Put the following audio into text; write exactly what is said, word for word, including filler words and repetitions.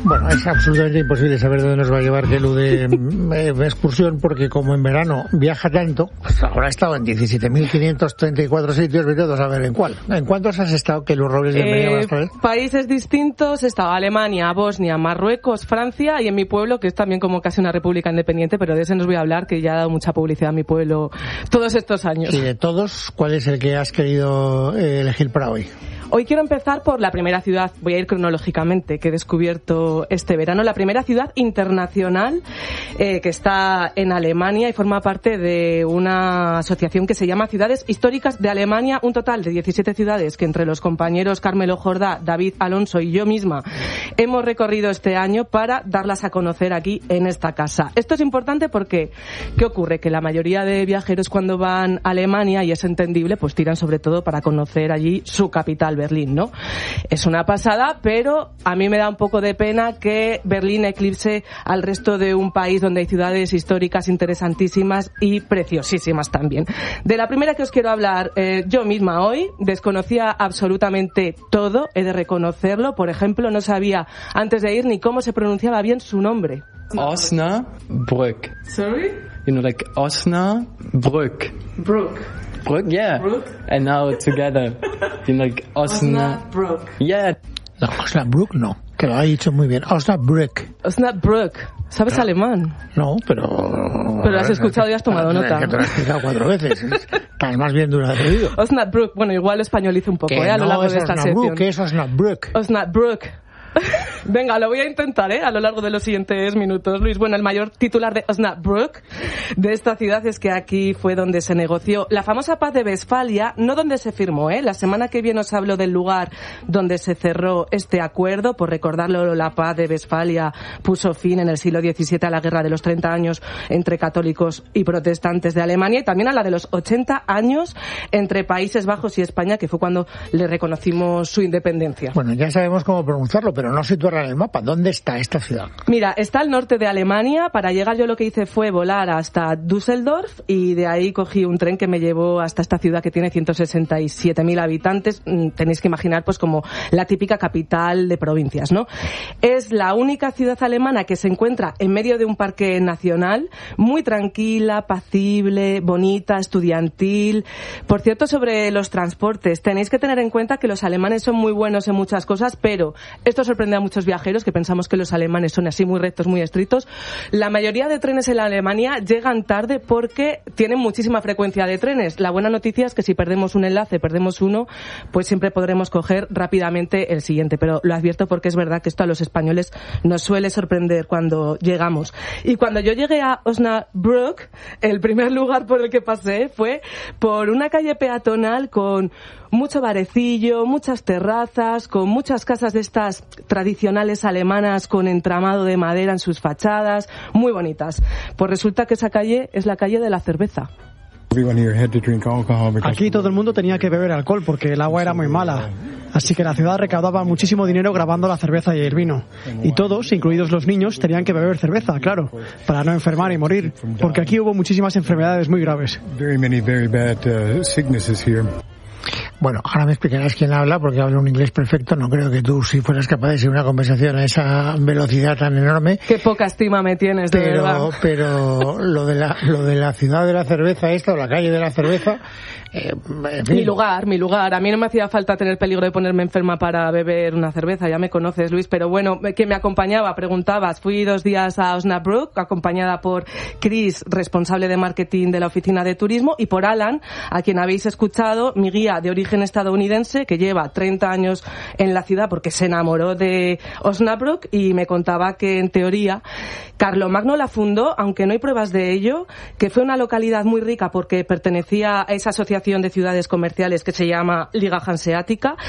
Bueno, es absolutamente imposible saber dónde nos va a llevar Gelu de eh, excursión, porque como en verano viaja tanto, pues ahora ha estado en diecisiete mil quinientos treinta y cuatro sitios, pero a ver en cuál. ¿En cuántos has estado, Gelu Robles? Eh, países distintos, he estado Alemania, Bosnia, Marruecos, Francia y en mi pueblo, que es también como casi una república independiente, pero de ese no os voy a hablar, que ya ha dado mucha publicidad a mi pueblo todos estos años. Y de todos, ¿cuál es el que has querido eh, elegir para hoy? Hoy quiero empezar por la primera ciudad, voy a ir cronológicamente, que he descubierto este verano, la primera ciudad internacional eh, que está en Alemania y forma parte de una asociación que se llama Ciudades Históricas de Alemania, un total de diecisiete ciudades que entre los compañeros Carmelo Jordá, David Alonso y yo misma hemos recorrido este año para darlas a conocer aquí en esta casa. Esto es importante porque, ¿qué ocurre? Que la mayoría de viajeros cuando van a Alemania, y es entendible, pues tiran sobre todo para conocer allí su capital, Berlín, ¿no? Es una pasada, pero a mí me da un poco de pena que Berlín eclipse al resto de un país donde hay ciudades históricas interesantísimas y preciosísimas también. De la primera que os quiero hablar, eh, yo misma hoy desconocía absolutamente todo, he de reconocerlo. Por ejemplo, no sabía antes de ir ni cómo se pronunciaba bien su nombre. Osnabrück. Sorry? You know, like Osnabrück. Brück. Brück, yeah. Brück? And now together. You know, like Osnabrück. Yeah. No, Osnabrück no, que lo ha dicho muy bien. Osnabrück. Osnabrück. ¿Sabes no. alemán? No, pero... Pero lo has escuchado y has tomado nota. Que te lo has explicado cuatro veces. Estás más bien dura de oído. Osnabrück. Bueno, igual lo españolizo un poco, ¿eh? A lo largo de esta sección. ¿Qué es Osnabrück? Osnabrück. Venga, lo voy a intentar, ¿eh? A lo largo de los siguientes minutos, Luis. Bueno, el mayor titular de Osnabrück, de esta ciudad, es que aquí fue donde se negoció la famosa paz de Westfalia, no donde se firmó, ¿eh? La semana que viene os hablo del lugar donde se cerró este acuerdo. Por recordarlo, la paz de Westfalia puso fin en el siglo diecisiete a la guerra de los treinta años entre católicos y protestantes de Alemania, y también a la de los ochenta años entre Países Bajos y España, que fue cuando le reconocimos su independencia. Bueno, ya sabemos cómo pronunciarlo, pero no situarla en el mapa. ¿Dónde está esta ciudad? Mira, está al norte de Alemania. Para llegar yo lo que hice fue volar hasta Düsseldorf y de ahí cogí un tren que me llevó hasta esta ciudad que tiene ciento sesenta y siete mil habitantes. Tenéis que imaginar pues como la típica capital de provincias, ¿no? Es la única ciudad alemana que se encuentra en medio de un parque nacional, muy tranquila, pacible, bonita, estudiantil. Por cierto, sobre los transportes, tenéis que tener en cuenta que los alemanes son muy buenos en muchas cosas, pero esto sorprende a muchos viajeros que pensamos que los alemanes son así muy rectos, muy estrictos. La mayoría de trenes en la Alemania llegan tarde porque tienen muchísima frecuencia de trenes. La buena noticia es que si perdemos un enlace, perdemos uno, pues siempre podremos coger rápidamente el siguiente. Pero lo advierto porque es verdad que esto a los españoles nos suele sorprender cuando llegamos. Y cuando yo llegué a Osnabrück, el primer lugar por el que pasé fue por una calle peatonal con mucho barecillo, muchas terrazas, con muchas casas de estas tradicionales alemanas con entramado de madera en sus fachadas, muy bonitas. Pues resulta que esa calle es la calle de la cerveza. Aquí todo el mundo tenía que beber alcohol porque el agua era muy mala. Así que la ciudad recaudaba muchísimo dinero grabando la cerveza y el vino. Y todos, incluidos los niños, tenían que beber cerveza, claro, para no enfermar y morir, porque aquí hubo muchísimas enfermedades muy graves. Bueno, ahora me explicarás quién habla, porque habla un inglés perfecto. No creo que tú, si fueras capaz de seguir una conversación a esa velocidad tan enorme. Qué poca estima me tienes, de pero, verdad. Pero lo de la lo de la ciudad de la cerveza esta, o la calle de la cerveza, eh, en fin. Mi lugar, mi lugar. A mí no me hacía falta tener peligro de ponerme enferma para beber una cerveza, ya me conoces, Luis. Pero bueno, que me acompañaba, preguntabas. Fui dos días a Osnabrück, acompañada por Chris, responsable de marketing de la oficina de turismo, y por Alan, a quien habéis escuchado, mi guía de origen estadounidense, que lleva treinta años en la ciudad porque se enamoró de Osnabrück, y me contaba que en teoría Carlomagno la fundó, aunque no hay pruebas de ello, que fue una localidad muy rica porque pertenecía a esa asociación de ciudades comerciales que se llama Liga Hanseática,